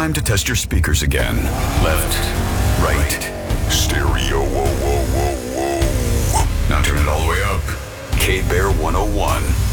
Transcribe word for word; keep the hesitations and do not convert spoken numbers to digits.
time to test your speakers again. Left, right, stereo. Whoa, whoa, whoa, whoa. Now turn it all the way up. K-Bear one oh one.